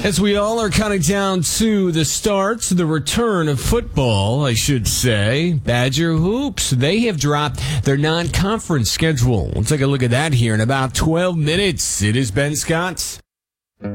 As we all are counting down to the return of football, I should say, Badger Hoops, they have dropped their non-conference schedule. We'll take a look at that here in about 12 minutes. It is Ben Scott.